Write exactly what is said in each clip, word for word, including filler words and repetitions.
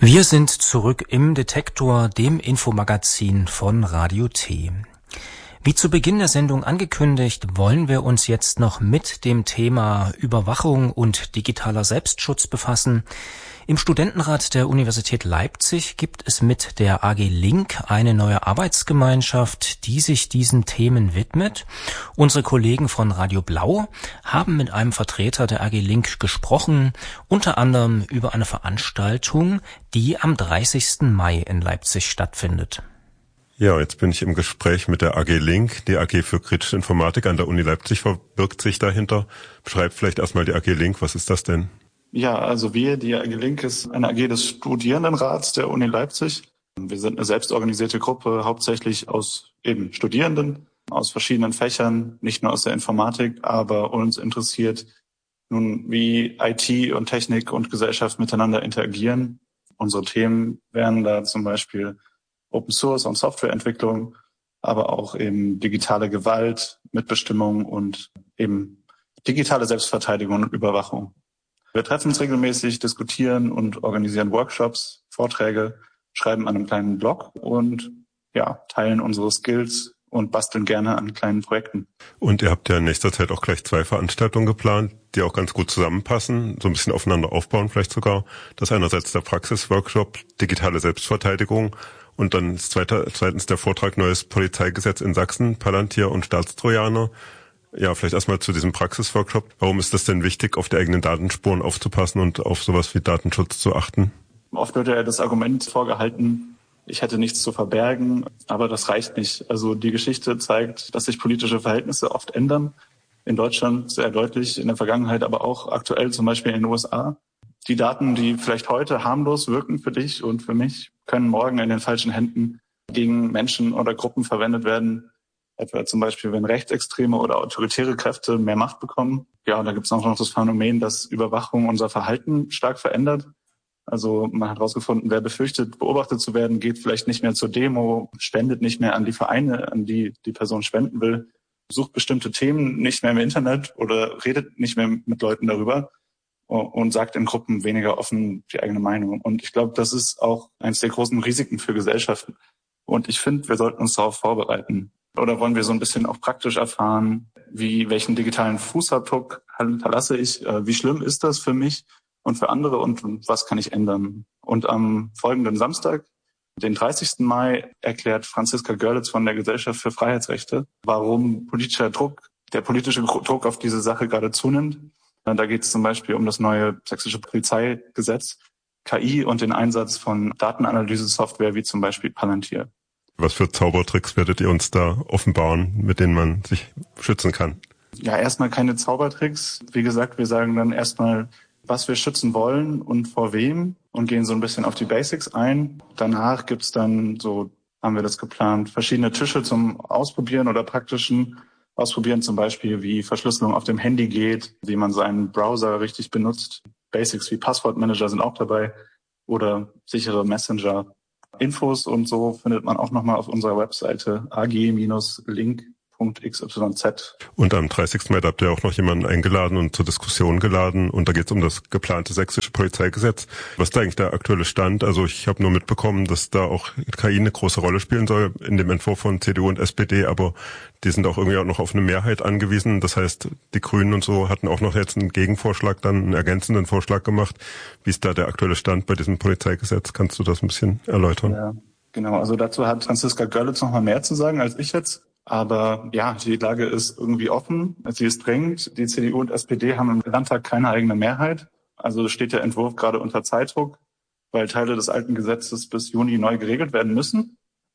Wir sind zurück im Detektor, dem Infomagazin von Radio T. Wie zu Beginn der Sendung angekündigt, wollen wir uns jetzt noch mit dem Thema Überwachung und digitaler Selbstschutz befassen. Im Studentenrat der Universität Leipzig gibt es mit der A G Link eine neue Arbeitsgemeinschaft, die sich diesen Themen widmet. Unsere Kollegen von Radio Blau haben mit einem Vertreter der A G Link gesprochen, unter anderem über eine Veranstaltung, die am dreißigsten Mai in Leipzig stattfindet. Ja, jetzt bin ich im Gespräch mit der A G Link. Die A G für kritische Informatik an der Uni Leipzig verbirgt sich dahinter. Beschreibt vielleicht erstmal die A G Link. Was ist das denn? Ja, also wir, die A G Link ist eine A G des Studierendenrats der Uni Leipzig. Wir sind eine selbstorganisierte Gruppe, hauptsächlich aus eben Studierenden, aus verschiedenen Fächern, nicht nur aus der Informatik, aber uns interessiert nun, wie I T und Technik und Gesellschaft miteinander interagieren. Unsere Themen wären da zum Beispiel Open Source und Softwareentwicklung, aber auch eben digitale Gewalt, Mitbestimmung und eben digitale Selbstverteidigung und Überwachung. Wir treffen uns regelmäßig, diskutieren und organisieren Workshops, Vorträge, schreiben an einem kleinen Blog und ja, teilen unsere Skills und basteln gerne an kleinen Projekten. Und ihr habt ja in nächster Zeit auch gleich zwei Veranstaltungen geplant, die auch ganz gut zusammenpassen, so ein bisschen aufeinander aufbauen vielleicht sogar. Das ist einerseits der Praxisworkshop Digitale Selbstverteidigung und dann zweitens der Vortrag Neues Polizeigesetz in Sachsen, Palantir und Staatstrojaner. Ja, vielleicht erstmal zu diesem Praxisworkshop. Warum ist das denn wichtig, auf die eigenen Datenspuren aufzupassen und auf sowas wie Datenschutz zu achten? Oft wird ja das Argument vorgehalten, ich hätte nichts zu verbergen, aber das reicht nicht. Also die Geschichte zeigt, dass sich politische Verhältnisse oft ändern. In Deutschland sehr deutlich, in der Vergangenheit, aber auch aktuell zum Beispiel in den U S A. Die Daten, die vielleicht heute harmlos wirken für dich und für mich, können morgen in den falschen Händen gegen Menschen oder Gruppen verwendet werden. Etwa zum Beispiel, wenn rechtsextreme oder autoritäre Kräfte mehr Macht bekommen. Ja, und da gibt es auch noch das Phänomen, dass Überwachung unser Verhalten stark verändert. Also man hat herausgefunden, wer befürchtet, beobachtet zu werden, geht vielleicht nicht mehr zur Demo, spendet nicht mehr an die Vereine, an die die Person spenden will, sucht bestimmte Themen nicht mehr im Internet oder redet nicht mehr mit Leuten darüber und sagt in Gruppen weniger offen die eigene Meinung. Und ich glaube, das ist auch eines der großen Risiken für Gesellschaften. Und ich finde, wir sollten uns darauf vorbereiten. Oder wollen wir so ein bisschen auch praktisch erfahren, wie welchen digitalen Fußabdruck hinterlasse ich, äh, wie schlimm ist das für mich und für andere und, und was kann ich ändern? Und am folgenden Samstag, den dreißigsten Mai, erklärt Franziska Görlitz von der Gesellschaft für Freiheitsrechte, warum politischer Druck, der politische Druck auf diese Sache gerade zunimmt. Da geht es zum Beispiel um das neue sächsische Polizeigesetz, K I und den Einsatz von Datenanalyse-Software wie zum Beispiel Palantir. Was für Zaubertricks werdet ihr uns da offenbaren, mit denen man sich schützen kann? Ja, erstmal keine Zaubertricks. Wie gesagt, wir sagen dann erstmal, was wir schützen wollen und vor wem und gehen so ein bisschen auf die Basics ein. Danach gibt's dann, so haben wir das geplant, verschiedene Tische zum Ausprobieren oder praktischen Ausprobieren, zum Beispiel wie Verschlüsselung auf dem Handy geht, wie man seinen Browser richtig benutzt. Basics wie Passwortmanager sind auch dabei oder sichere Messenger. Infos und so findet man auch nochmal auf unserer Webseite a g link punkt x y z. Und am dreißigsten Mai habt ihr auch noch jemanden eingeladen und zur Diskussion geladen. Und da geht es um das geplante sächsische Polizeigesetz. Was ist da eigentlich der aktuelle Stand? Also ich habe nur mitbekommen, dass da auch K I eine große Rolle spielen soll in dem Entwurf von C D U und S P D, aber die sind auch irgendwie auch noch auf eine Mehrheit angewiesen. Das heißt, die Grünen und so hatten auch noch jetzt einen Gegenvorschlag, dann einen ergänzenden Vorschlag gemacht. Wie ist da der aktuelle Stand bei diesem Polizeigesetz? Kannst du das ein bisschen erläutern? Ja, genau. Also dazu hat Franziska Görlitz noch mal mehr zu sagen als ich jetzt. Aber ja, die Lage ist irgendwie offen. Sie ist dringend. Die C D U und S P D haben im Landtag keine eigene Mehrheit. Also steht der Entwurf gerade unter Zeitdruck, weil Teile des alten Gesetzes bis Juni neu geregelt werden müssen.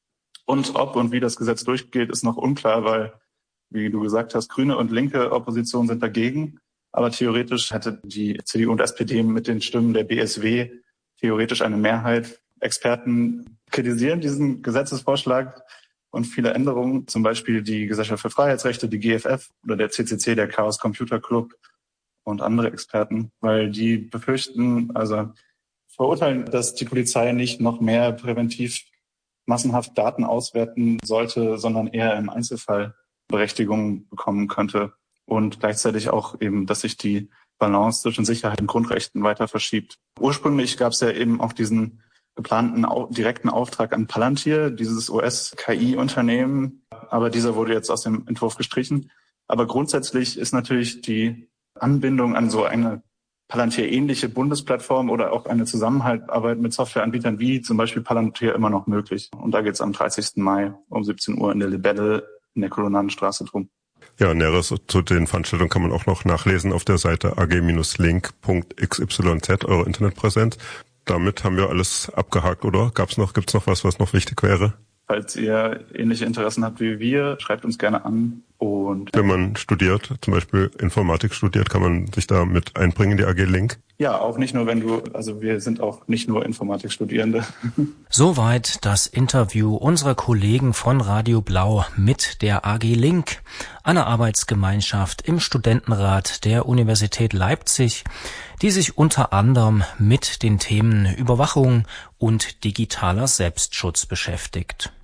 Und ob und wie das Gesetz durchgeht, ist noch unklar, weil, wie du gesagt hast, grüne und linke Opposition sind dagegen. Aber theoretisch hätte die C D U und S P D mit den Stimmen der B S W theoretisch eine Mehrheit. Experten kritisieren diesen Gesetzesvorschlag und viele Änderungen, zum Beispiel die Gesellschaft für Freiheitsrechte, die G F F oder der C C C, der Chaos Computer Club und andere Experten, weil die befürchten, also verurteilen, dass die Polizei nicht noch mehr präventiv massenhaft Daten auswerten sollte, sondern eher im Einzelfall Berechtigung bekommen könnte und gleichzeitig auch eben, dass sich die Balance zwischen Sicherheit und Grundrechten weiter verschiebt. Ursprünglich gab es ja eben auch diesen geplanten direkten Auftrag an Palantir, dieses U S-K I-Unternehmen. Aber dieser wurde jetzt aus dem Entwurf gestrichen. Aber grundsätzlich ist natürlich die Anbindung an so eine Palantir-ähnliche Bundesplattform oder auch eine Zusammenarbeit mit Softwareanbietern wie zum Beispiel Palantir immer noch möglich. Und da geht es am dreißigsten Mai um siebzehn Uhr in der Libelle in der Kolonnadenstraße drum. Ja, Näheres zu den Veranstaltungen kann man auch noch nachlesen auf der Seite a g Bindestrich link Punkt x y z, eure Internetpräsenz. Damit haben wir alles abgehakt, oder? Gab's noch, gibt's noch was, was noch wichtig wäre? Falls ihr ähnliche Interessen habt wie wir, schreibt uns gerne an. Und wenn man studiert, zum Beispiel Informatik studiert, kann man sich da mit einbringen in die A G Link? Ja, auch nicht nur, wenn du, also wir sind auch nicht nur Informatikstudierende. Soweit das Interview unserer Kollegen von Radio Blau mit der A G Link, einer Arbeitsgemeinschaft im Studentenrat der Universität Leipzig, die sich unter anderem mit den Themen Überwachung und digitaler Selbstschutz beschäftigt.